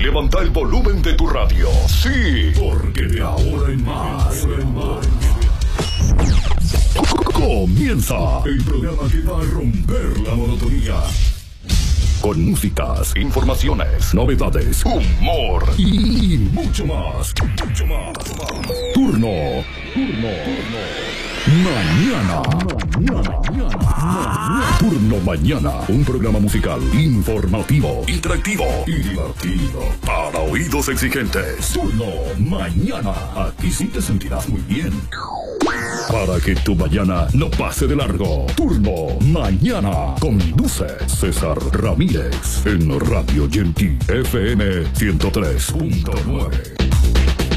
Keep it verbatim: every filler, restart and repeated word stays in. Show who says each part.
Speaker 1: levanta el volumen de tu radio. Sí, porque de ahora en más, comienza el programa que va a romper la monotonía. Con músicas, informaciones, novedades, humor y, y mucho más. Mucho más. Turno. Turno. Mañana. Mañana. Mañana. Turno Mañana. Un programa musical, informativo, interactivo y divertido. Para oídos exigentes. Turno Mañana. Aquí sí te sentirás muy bien. Para que tu mañana no pase de largo. Turno Mañana. Conduce César Ramírez en Radio Gentil F M ciento tres punto nueve.